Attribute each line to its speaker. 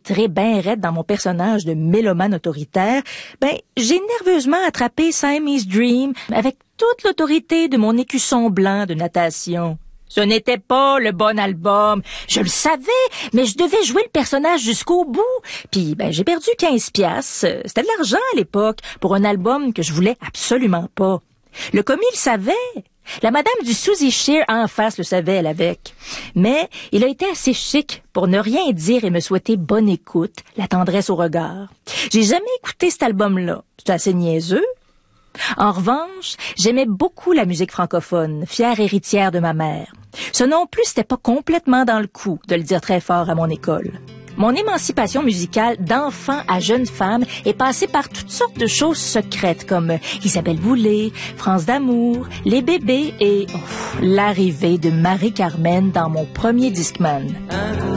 Speaker 1: pénétrer ben raide dans mon personnage de mélomane autoritaire, j'ai nerveusement attrapé Siamese Dream avec toute l'autorité de mon écusson blanc de natation. Ce n'était pas le bon album. Je le savais, mais je devais jouer le personnage jusqu'au bout. Puis, j'ai perdu 15 piastres. C'était de l'argent à l'époque pour un album que je voulais absolument pas. Le commis le savait. La madame du Suzy Shear en face le savait, elle avec. Mais il a été assez chic pour ne rien dire et me souhaiter bonne écoute, la tendresse au regard. J'ai jamais écouté cet album-là. C'était assez niaiseux. En revanche, j'aimais beaucoup la musique francophone, fière héritière de ma mère. Ce non plus, c'était pas complètement dans le coup de le dire très fort à mon école. Mon émancipation musicale d'enfant à jeune femme est passée par toutes sortes de choses secrètes comme Isabelle Boulay, France d'amour, Les bébés et l'arrivée de Marie-Carmen dans mon premier Discman.